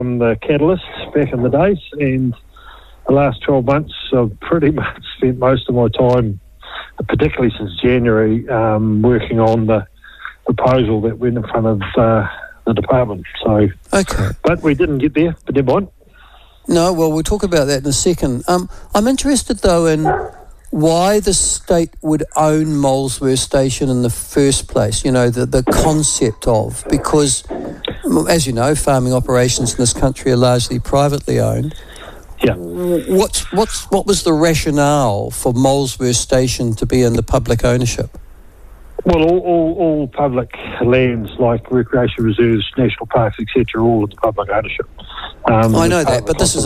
on the Catalyst back in the days, and the last 12 months I've pretty much spent most of my time, particularly since January, working on the proposal that went in front of the department. So, Okay. but we didn't get there, but never mind. No, well, we'll talk about that in a second. I'm interested, though, in why the state would own Molesworth Station in the first place, you know, the concept of, because, as you know, farming operations in this country are largely privately owned. Yeah. What was the rationale for Molesworth Station to be in the public ownership? Well, all public lands like recreation reserves, national parks, etc., all in the public ownership. I know that, but this is